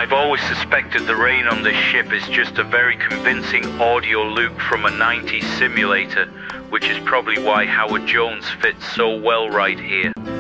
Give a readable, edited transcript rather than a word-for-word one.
I've always suspected the rain on this ship is just a very convincing audio loop from a 90s simulator, which is probably why Howard Jones fits so well right here.